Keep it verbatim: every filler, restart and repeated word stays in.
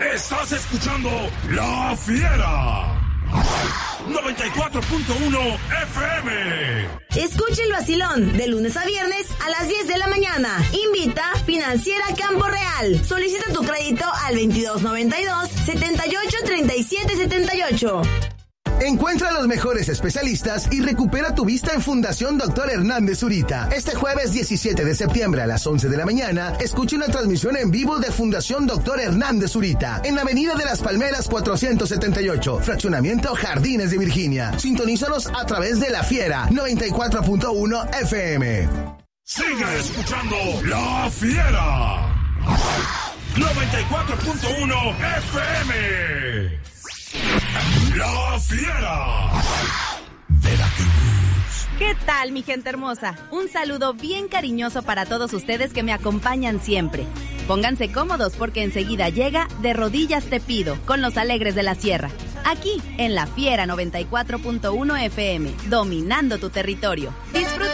Estás escuchando La Fiera. noventa y cuatro punto uno F M. Escucha el vacilón de lunes a viernes a las diez de la mañana. Invita Financiera Campo Real. Solicita tu crédito al veintidós noventa y dos, setenta y ocho, treinta y siete setenta y ocho. Encuentra a los mejores especialistas y recupera tu vista en Fundación Doctor Hernández Zurita. Este jueves diecisiete de septiembre a las once de la mañana, escucha una transmisión en vivo de Fundación Doctor Hernández Zurita en la Avenida de las Palmeras cuatrocientos setenta y ocho, Fraccionamiento Jardines de Virginia. Sintonízanos a través de La Fiera noventa y cuatro punto uno F M. Sigue escuchando La Fiera noventa y cuatro punto uno F M. La Fiera, Veracruz. ¿Qué tal, mi gente hermosa? Un saludo bien cariñoso para todos ustedes que me acompañan siempre. Pónganse cómodos porque enseguida llega De Rodillas Te Pido con los Alegres de la Sierra. Aquí en La Fiera noventa y cuatro punto uno F M, dominando tu territorio. Disfruta.